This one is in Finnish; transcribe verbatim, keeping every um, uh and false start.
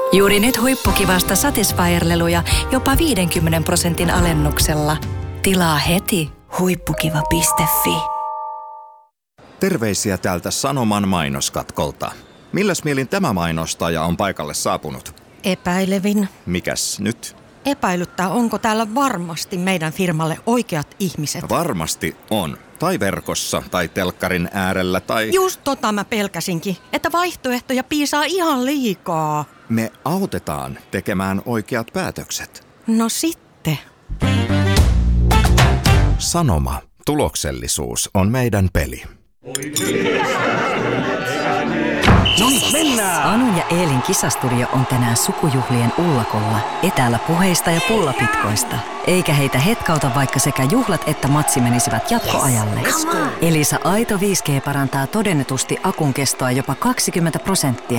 Juuri nyt huippukivasta Satisfyer-leluja jopa viidenkymmenen prosentin alennuksella. Tilaa heti huippukiva piste fi. Terveisiä täältä Sanoman mainoskatkolta. Milläs mielin tämä mainostaja on paikalle saapunut? Epäilevin. Mikäs nyt? Epäilyttää, onko täällä varmasti meidän firmalle oikeat ihmiset. Varmasti on. Tai verkossa, tai telkkarin äärellä, tai... Just tota mä pelkäsinkin, että vaihtoehtoja piisaa ihan liikaa. Me autetaan tekemään oikeat päätökset. No sitten. Sanoma. Tuloksellisuus on meidän peli. No niin, mennään! Anun ja Eelin kisastudio on tänään sukujuhlien ullakolla, etäällä puheista ja pullapitkoista. Eikä heitä hetkauta, vaikka sekä juhlat että matsi menisivät jatkoajalle. Elisa Aito viisi G parantaa todennetusti akun kestoa jopa kaksikymmentä prosenttia